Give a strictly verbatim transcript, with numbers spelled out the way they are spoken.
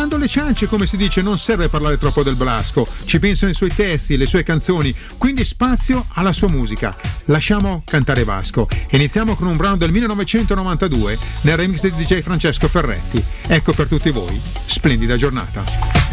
bando alle ciance, come si dice, non serve parlare troppo del Blasco, ci pensano i suoi testi, le sue canzoni, quindi spazio alla sua musica. Lasciamo cantare Vasco. Iniziamo con un brano del millenovecentonovantadue nel remix di D J Francesco Ferretti. Ecco per tutti voi, splendida giornata.